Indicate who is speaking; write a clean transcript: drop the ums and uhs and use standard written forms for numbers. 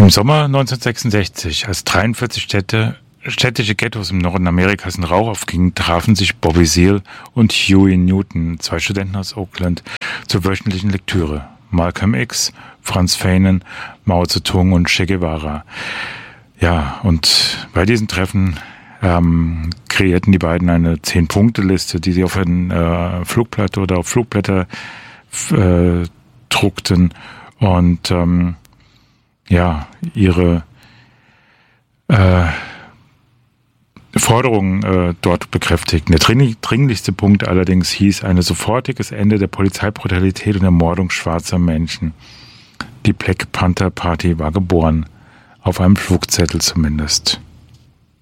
Speaker 1: Im Sommer 1966, als 43 städtische Ghettos im Norden Amerikas in Rauch aufgingen, trafen sich Bobby Seale und Huey Newton, 2 Studenten aus Oakland, zur wöchentlichen Lektüre. Malcolm X, Franz Fanon, Mao Zedong und Che Guevara. Ja, und bei diesen Treffen kreierten die beiden eine 10-Punkte-Liste, die sie auf ein Flugblatt oder auf Flugblätter druckten und ihre Forderungen dort bekräftigten. Der dringlichste Punkt allerdings hieß ein sofortiges Ende der Polizeibrutalität und Ermordung schwarzer Menschen. Die Black Panther Party war geboren, auf einem Flugzettel zumindest.